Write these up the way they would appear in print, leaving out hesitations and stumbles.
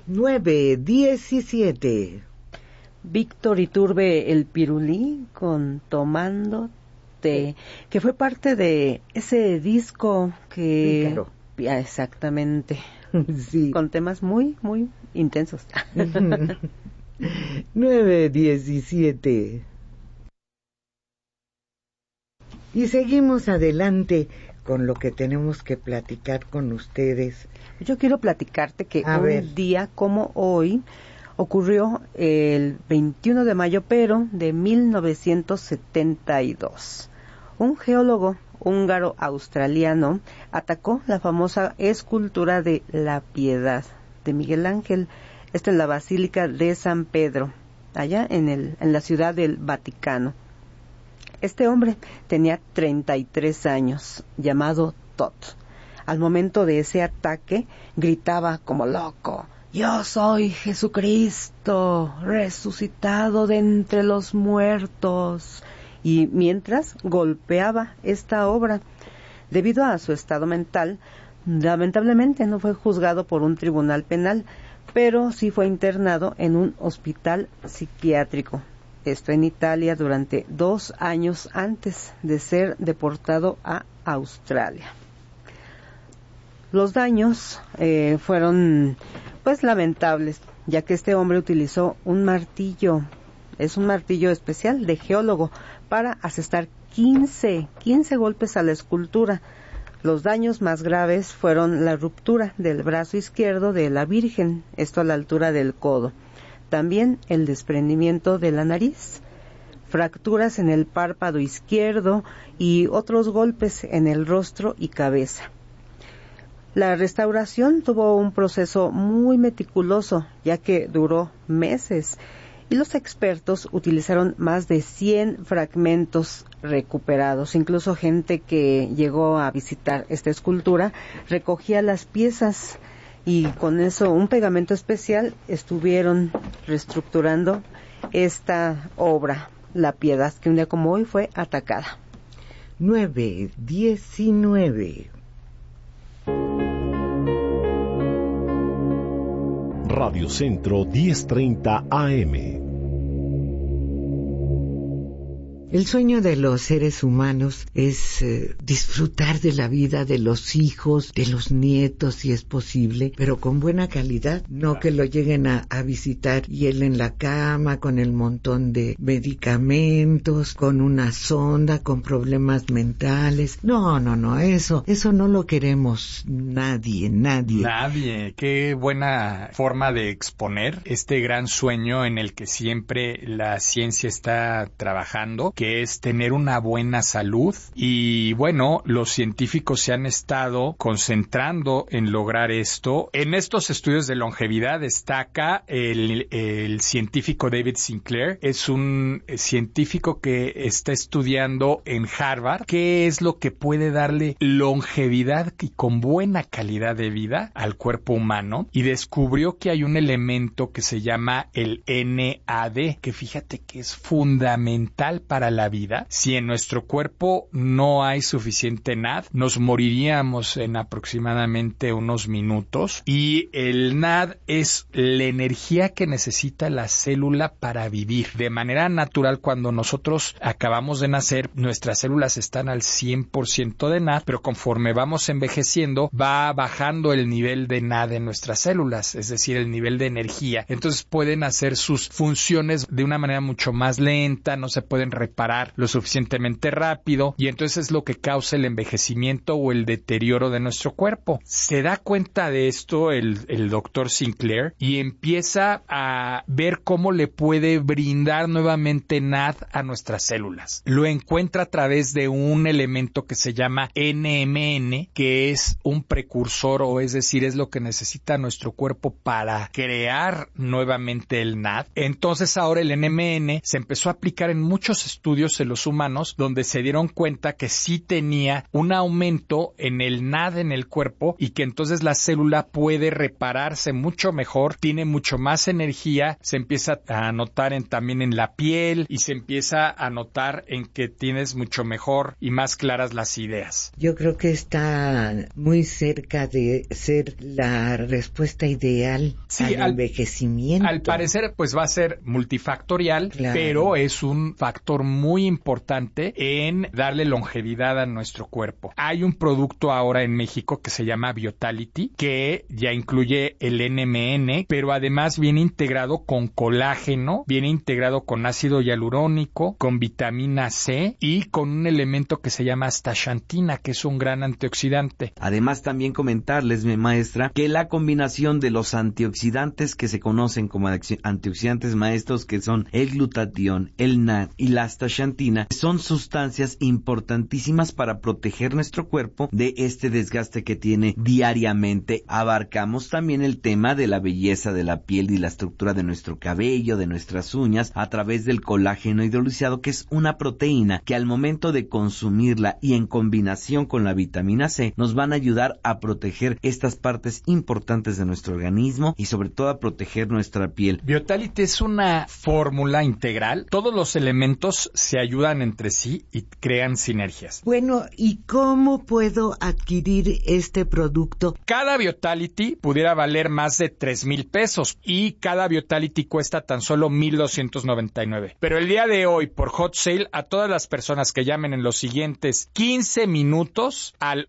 9:17. Víctor Iturbe el Pirulí con Tomándote, que fue parte de ese disco que... Pícaro. Exactamente. Sí. Con temas muy, muy intensos. 9:17. Y seguimos adelante con lo que tenemos que platicar con ustedes. Yo quiero platicarte que día como hoy ocurrió el 21 de mayo, pero de 1972. Un geólogo húngaro-australiano atacó la famosa escultura de La Piedad de Miguel Ángel, en la Basílica de San Pedro, allá en la ciudad del Vaticano. Este hombre tenía 33 años, llamado Tot. Al momento de ese ataque, gritaba como loco: «Yo soy Jesucristo, resucitado de entre los muertos». Y mientras golpeaba esta obra, debido a su estado mental, lamentablemente no fue juzgado por un tribunal penal, pero sí fue internado en un hospital psiquiátrico. Esto en Italia durante 2 años antes de ser deportado a Australia. Los daños fueron pues lamentables, ya que este hombre utilizó un martillo, es un martillo especial de geólogo, para asestar 15 golpes a la escultura. Los daños más graves fueron la ruptura del brazo izquierdo de la Virgen, esto a la altura del codo. También el desprendimiento de la nariz, fracturas en el párpado izquierdo y otros golpes en el rostro y cabeza. La restauración tuvo un proceso muy meticuloso, ya que duró meses, y los expertos utilizaron más de 100 fragmentos recuperados. Incluso gente que llegó a visitar esta escultura recogía las piezas, y con eso, un pegamento especial, estuvieron reestructurando esta obra, La Piedad, que un día como hoy fue atacada. 9:19. Radio Centro 1030 AM. El sueño de los seres humanos es disfrutar de la vida de los hijos, de los nietos, si es posible, pero con buena calidad, no que lo lleguen a visitar y él en la cama con el montón de medicamentos, con una sonda, con problemas mentales. No, eso no lo queremos nadie. Nadie. Qué buena forma de exponer este gran sueño en el que siempre la ciencia está trabajando, que es tener una buena salud. Y bueno, los científicos se han estado concentrando en lograr esto. En estos estudios de longevidad destaca el científico David Sinclair. Es un científico que está estudiando en Harvard qué es lo que puede darle longevidad y con buena calidad de vida al cuerpo humano, y descubrió que hay un elemento que se llama el NAD, que fíjate que es fundamental para la vida. Si en nuestro cuerpo no hay suficiente NAD, nos moriríamos en aproximadamente unos minutos, y el NAD es la energía que necesita la célula para vivir. De manera natural, cuando nosotros acabamos de nacer, nuestras células están al 100% de NAD, pero conforme vamos envejeciendo, va bajando el nivel de NAD en nuestras células, es decir, el nivel de energía. Entonces pueden hacer sus funciones de una manera mucho más lenta, no se pueden reparar lo suficientemente rápido, y entonces es lo que causa el envejecimiento o el deterioro de nuestro cuerpo. Se da cuenta de esto el doctor Sinclair y empieza a ver cómo le puede brindar nuevamente NAD a nuestras células. Lo encuentra a través de un elemento que se llama NMN, que es un precursor, o es decir, es lo que necesita nuestro cuerpo para crear nuevamente el NAD. Entonces ahora el NMN se empezó a aplicar en muchos estudios estudios en los humanos donde se dieron cuenta que sí tenía un aumento en el NAD en el cuerpo y que entonces la célula puede repararse mucho mejor, tiene mucho más energía, se empieza a notar también en la piel y se empieza a notar en que tienes mucho mejor y más claras las ideas. Yo creo que está muy cerca de ser la respuesta ideal al envejecimiento. Al parecer, pues va a ser multifactorial, claro, pero es un factor muy importante en darle longevidad a nuestro cuerpo. Hay un producto ahora en México que se llama Vitality, que ya incluye el NMN, pero además viene integrado con colágeno, viene integrado con ácido hialurónico, con vitamina C y con un elemento que se llama astaxantina, que es un gran antioxidante. Además, también comentarles, mi maestra, que la combinación de los antioxidantes que se conocen como antioxidantes maestros, que son el glutatión, el NAD y la astaxantina, son sustancias importantísimas para proteger nuestro cuerpo de este desgaste que tiene diariamente. Abarcamos también el tema de la belleza de la piel y la estructura de nuestro cabello, de nuestras uñas, a través del colágeno hidrolizado, que es una proteína que al momento de consumirla y en combinación con la vitamina C nos van a ayudar a proteger estas partes importantes de nuestro organismo y sobre todo a proteger nuestra piel. Vitality es una fórmula integral. Todos los elementos se ayudan entre sí y crean sinergias. Bueno, ¿y cómo puedo adquirir este producto? Cada Vitality pudiera valer más de 3,000 pesos y cada Vitality cuesta tan solo 1,299. Pero el día de hoy, por hot sale, a todas las personas que llamen en los siguientes 15 minutos al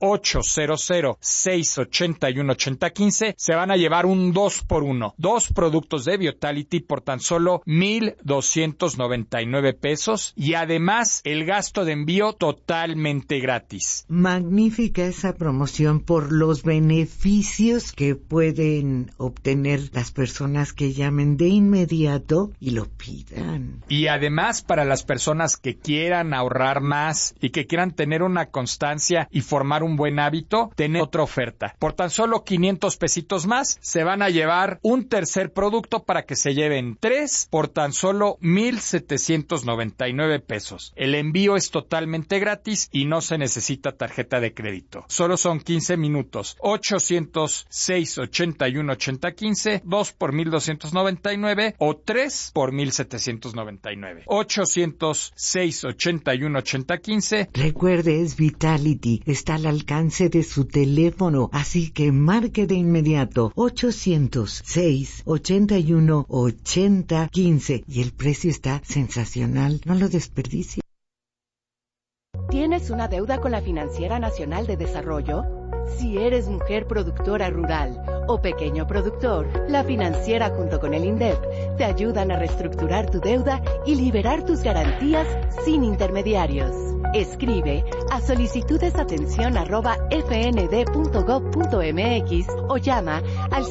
800-681-8015 se van a llevar un 2x1. 2 productos de Vitality por tan solo 1,299 pesos y además el gasto de envío totalmente gratis. Magnífica esa promoción por los beneficios que pueden obtener las personas que llamen de inmediato y lo pidan. Y además para las personas que quieran ahorrar más y que quieran tener una constancia y formar un buen hábito, tener otra oferta. Por tan solo 500 pesitos más se van a llevar un tercer producto para que se lleven 3 por tan solo 1,799 pesos. El envío es totalmente gratis y no se necesita tarjeta de crédito. Solo son 15 minutos. 800-681-8015, 2 por 1,299 o 3 por 1,799. 800-681-8015. Recuerde, es Vitality. Está al alcance de su teléfono, así que marque de inmediato 800-681-8015 y el precio está sensacional. No lo desperdicie. ¿Tienes una deuda con la Financiera Nacional de Desarrollo? Si eres mujer productora rural o pequeño productor, la Financiera junto con el INDEP te ayudan a reestructurar tu deuda y liberar tus garantías sin intermediarios. Escribe a solicitudesatención@fnd.gov.mx o llama al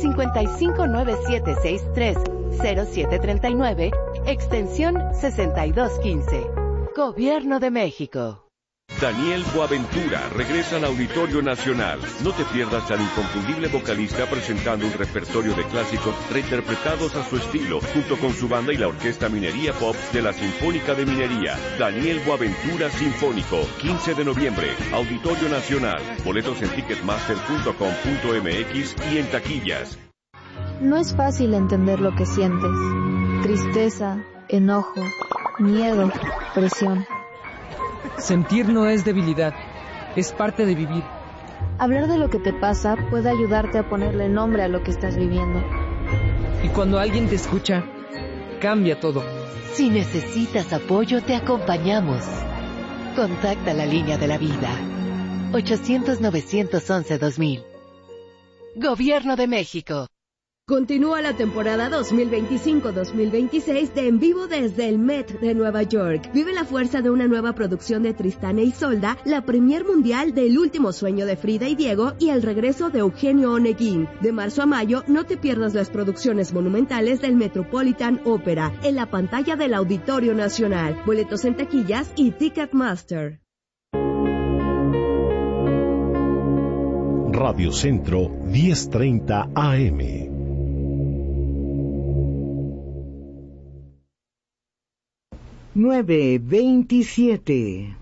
5597630739, extensión 6215. Gobierno de México. Daniel Boaventura regresa al Auditorio Nacional. No te pierdas al inconfundible vocalista presentando un repertorio de clásicos reinterpretados a su estilo, junto con su banda y la Orquesta Minería Pop de la Sinfónica de Minería. Daniel Boaventura Sinfónico, 15 de noviembre, Auditorio Nacional. Boletos en ticketmaster.com.mx y en taquillas. No es fácil entender lo que sientes. Tristeza, enojo, miedo, presión. Sentir no es debilidad, es parte de vivir. Hablar de lo que te pasa puede ayudarte a ponerle nombre a lo que estás viviendo. Y cuando alguien te escucha, cambia todo. Si necesitas apoyo, te acompañamos. Contacta la línea de la vida. 800-911-2000. Gobierno de México. Continúa la temporada 2025-2026 de En Vivo desde el Met de Nueva York. Vive la fuerza de una nueva producción de Tristán e Isolda, la premier mundial de El último sueño de Frida y Diego y el regreso de Eugenio Oneguín. De marzo a mayo, no te pierdas las producciones monumentales del Metropolitan Opera en la pantalla del Auditorio Nacional. Boletos en taquillas y Ticketmaster. Radio Centro 1030 AM. 9:27.